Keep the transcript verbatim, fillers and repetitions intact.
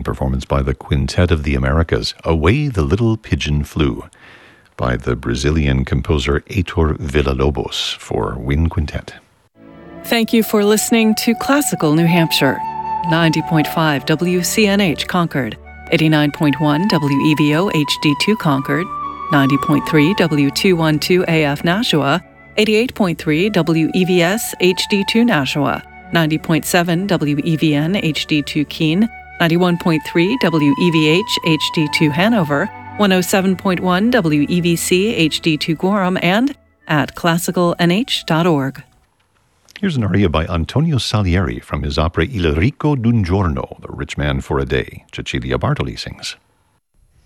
performance by the Quintet of the Americas, Away the Little Pigeon Flew, by the Brazilian composer Heitor Villa-Lobos for Wind Quintet. Thank you for listening to Classical New Hampshire. ninety point five W C N H Concord, eighty-nine point one W E V O H D two Concord, ninety point three W two twelve A F Nashua, eighty-eight point three W E V S H D two Nashua, ninety point seven W E V N H D two Keene, ninety-one point three W E V H H D two Hanover, one oh seven point one W E V C H D two Gorham, and at classical n h dot org. Here's an aria by Antonio Salieri from his opera Il Ricco d'un Giorno, The Rich Man for a Day. Cecilia Bartoli sings.